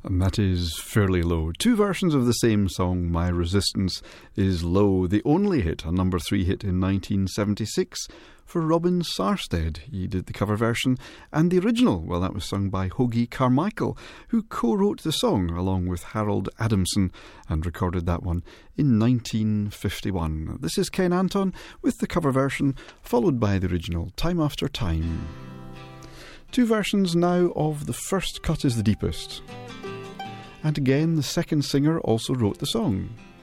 And that is Fairly Low. Two versions of the same song, My Resistance is Low. The only hit, a number 3 hit in 1976 for Robin Sarstedt. He did the cover version, and the original, well, that was sung by Hoagie Carmichael, who co-wrote the song along with Harold Adamson and recorded that one in 1951. This is Ken Anton with the cover version, followed by the original Time After Time. Two versions now of The First Cut is the Deepest. And again, the second singer also wrote the song.